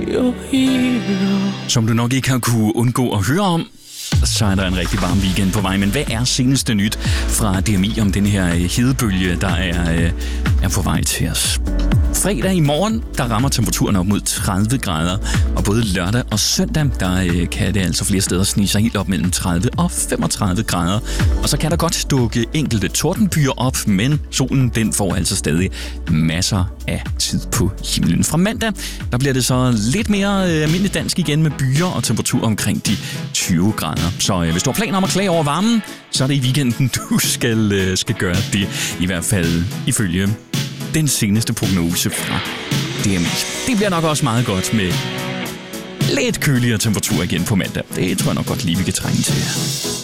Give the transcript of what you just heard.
your hero. Som du nok ikke har kunne undgå at høre om, så er der en rigtig varm weekend på vej. Men hvad er seneste nyt fra DMI om den her hedebølge, der er på vej til os? Fredag i morgen, der rammer temperaturen op mod 30 grader, og både lørdag og søndag, der kan det altså flere steder snige sig helt op mellem 30 og 35 grader. Og så kan der godt dukke enkelte tordenbyer op, men solen den får altså stadig masser af tid på himlen. Fra mandag, der bliver det så lidt mere almindelig dansk igen med byer og temperatur omkring de 20 grader. Så hvis du har planer om at klage over varmen, så er det i weekenden, du skal gøre det. I hvert fald ifølge den seneste prognose fra DMI. Det bliver nok også meget godt med lidt køligere temperatur igen på mandag. Det tror jeg nok godt lige, vi kan trænge til.